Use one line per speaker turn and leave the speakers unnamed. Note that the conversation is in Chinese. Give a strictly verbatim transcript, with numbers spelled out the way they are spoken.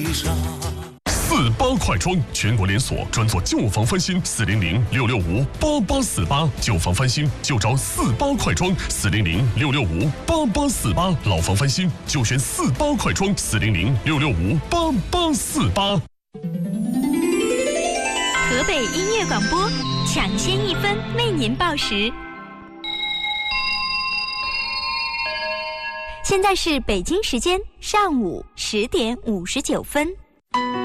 上。
四八快装，全国连锁，专做旧房翻新，四零零六六五八八四八，旧房翻新就找四八快装，四零零六六五八八四八，老房翻新就选四八快装，四零零六六五八八四八。
河北音乐广播，抢先一分为您报时。现在是北京时间上午十点五十九分。